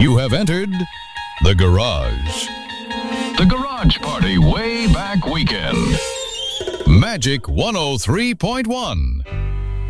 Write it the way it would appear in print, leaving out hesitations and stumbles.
You have entered the garage. The Garage Party Way Back Weekend. Magic 103.1.